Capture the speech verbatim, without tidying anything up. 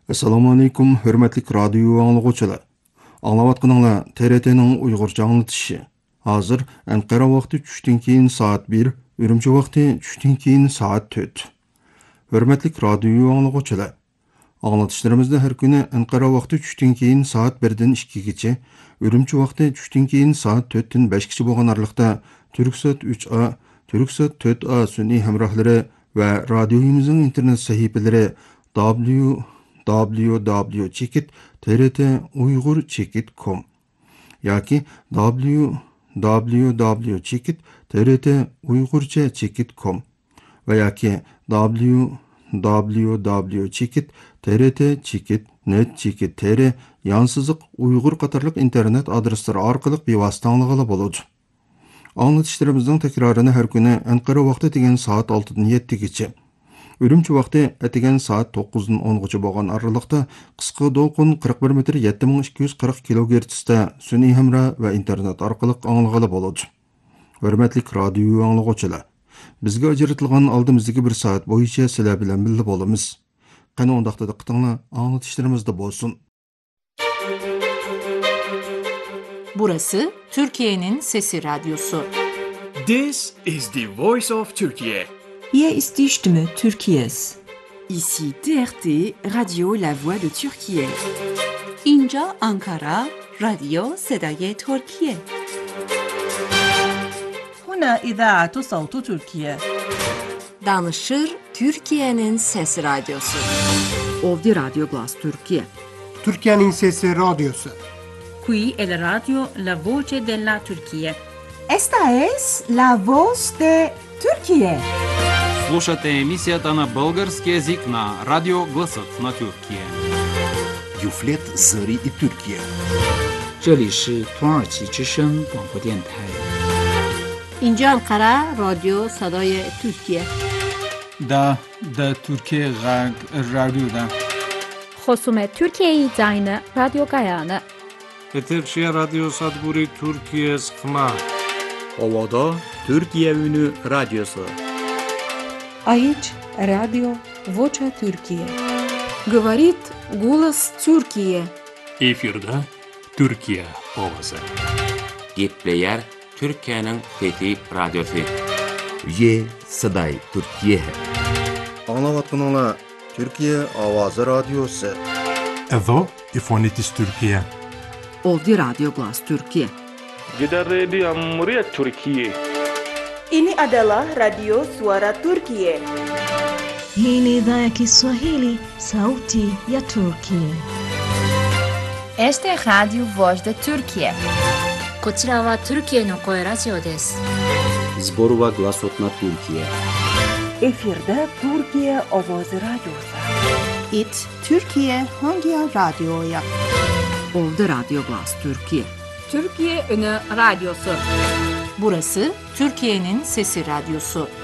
Assalamu alaikum, hürmetlik radyo anlıqçılar. Anlavatqınыңlar T R T'nin Uygurca anlatışı. Hazır Ankara vaqti tushdan keyin saat bir, Ürümçi vaqti tushdan keyin saat dört. Hürmetlik radyo anlıqçılar. Anlatışlarımızda her günü Ankara vaqti tushdan keyin saat birden ikkigacha, Ürümçi vaqti tushdan keyin saat dörtdan beshgacha bo'lgan araliqda Türksat üç A, Türksat dört A sun'iy hamrohlari va radioyimizning internet sahifalari w w w chekit t r t uyg'ur chekit dot com yoki w w w chekit t r t uyg'urcha chekit dot com va yoki w w w chekit t r t chekit net chekit tr yansızıq uyg'ur qatorliq internet adreslari orqali bevosita anglag'ili bo'ladi. Anlatışlarımızın tekrarını her günü Ankara vaqti degan saat altıdan yettigacha, Ürümçi vaqti etigen saat to'qqizdan o'ngacha bo'lgan aralıqda qisqa do'lqin qirq bir metr yetti ming ikki yuz qirq kilogertzda sun'iy hamra va internet orqali anglag'ili bo'ladi. Hurmatli radio anglag'uvchilar, bizga ajratilgan oldimizdagi bir soat bo'yicha sizlar bilan birga bo'lamiz. Qani undaqda diqqatinglar anlatışlarımızda bo'lsin. Burası Türkiye'nin Sesi Radyosu. This is the voice of Turkey. Hier ist die Stimme Türkiye's. Ici T R T, Radio La Voix de Türkiye. İnca Ankara, Radyo Sedaye Türkiye. هنا إذاعة صوت تركيا. Danışır Türkiye'nin Sesi Radyosu. Ovdi Radio Glas Türkiye. Türkiye'nin Sesi Radyosu. Qui è la radio La Voce della Turchia. Esta es la voz de Türkiye. Слушате емисията на български език на Радио Гласът на Türkiye. Юфлет Зари и Türkiye. 这里是土耳其之声广播电台。 اینجا انقره رادیو صدای ترکیه. دا دا ترکیه غرب رادیو دا. خصوم ترکیه زاین رادیو گایانه. Etekşehir Radyo Sadburi Türkiye Sıkma. Ovada Türkiye Ünü Radyosu. Aici Radio Vocea Türkiye. Говорит голос Türkiye. Efirde Türkiye ovası. Gepleyer Türkiye'nin Fethi Radyosu. Ye Saday Türkiye. Anlavatqınыңlar Türkiye Avazı Radyosu. Evo İfonitis Türkiye. Ovdi Radio Glas Türkiye. Gider Radio Cumhuriyet Türkiye. Ini adalah Radio Suara Turkiye. Hii ni idhaa ya Kiswahili, sauti ya Turkiye. Este Radio Voz de Türkiye. こちらはトルキエの声ラジオです。 Zborova Glasot na Türkiye. Efirde Türkiye Ovoz Radyosu. It Türkiye hangi radyoya? Ovdi Radio Glas Türkiye. Türkiye Ünü Radyosu. Burası Türkiye'nin Sesi Radyosu.